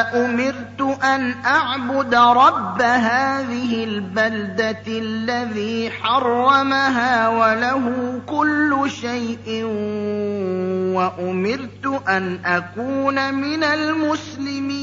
أُمِرْتُ أَنْ أَعْبُدَ رَبَّ هَٰذِهِ الْبَلْدَةِ الَّذِي حَرَّمَهَا وَلَهُ كُلُّ شَيْءٍ وَأُمِرْتُ أَنْ أَكُونَ مِنَ الْمُسْلِمِينَ